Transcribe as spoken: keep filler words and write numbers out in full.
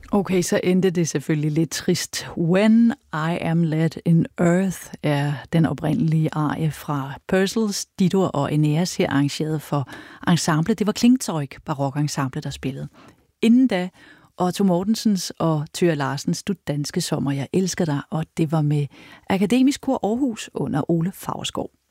Okay, så endte det selvfølgelig lidt trist. When I Am Led in Earth er den oprindelige arie fra Purcells, Dido og Eneas her arrangeret for ensemble. Det var Klingzeug barokensemble, der spillede. Inden da Otto Mortensens og Thøger Larsens Du danske sommer, jeg elsker dig, og det var med Akademisk Kor Aarhus under Ole Faurschou.